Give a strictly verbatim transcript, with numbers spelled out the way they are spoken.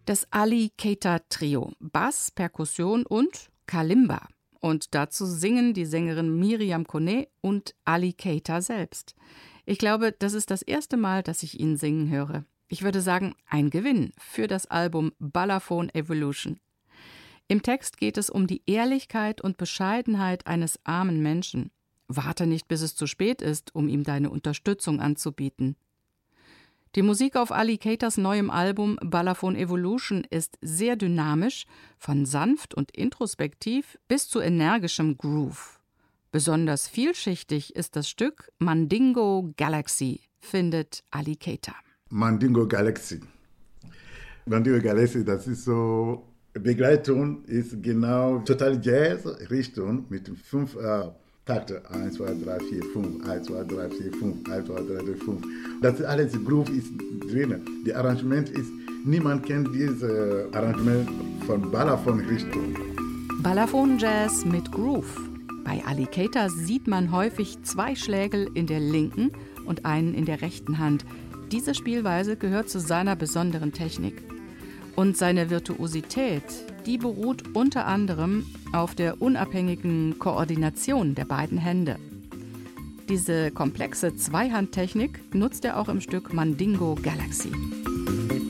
Das Ali Keita Trio, Bass, Perkussion und Kalimba. Und dazu singen die Sängerin Miriam Kone und Ali Keita selbst. Ich glaube, das ist das erste Mal, dass ich ihn singen höre. Ich würde sagen, ein Gewinn für das Album Balafon Evolution. Im Text geht es um die Ehrlichkeit und Bescheidenheit eines armen Menschen. Warte nicht, bis es zu spät ist, um ihm deine Unterstützung anzubieten. Die Musik auf Ali Keitas neuem Album Balafon Evolution ist sehr dynamisch, von sanft und introspektiv bis zu energischem Groove. Besonders vielschichtig ist das Stück Mandingo Galaxy, findet Ali Keita. Mandingo Galaxy. Mandingo Galaxy, das ist so, Begleitung ist genau total Jazz-Richtung mit fünf äh, Takte. eins, zwei, drei, vier, fünf, eins, zwei, drei, vier, fünf, eins, zwei, drei, vier, fünf. Das ist alles, Groove ist drin. Das Arrangement ist, niemand kennt dieses Arrangement von Balafon-Richtung. Balafon Jazz mit Groove. Bei Ali Keita sieht man häufig zwei Schlägel in der linken und einen in der rechten Hand. Diese Spielweise gehört zu seiner besonderen Technik. Und seine Virtuosität, die beruht unter anderem auf der unabhängigen Koordination der beiden Hände. Diese komplexe Zweihandtechnik nutzt er auch im Stück Mandingo Galaxy.